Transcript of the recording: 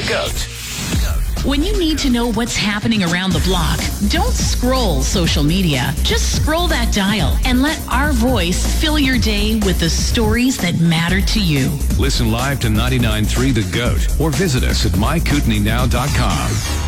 GOAT. When you need to know what's happening around the block, don't scroll social media. Just scroll that dial and let our voice fill your day with the stories that matter to you. Listen live to 99.3 The GOAT or visit us at mykootenaynow.com.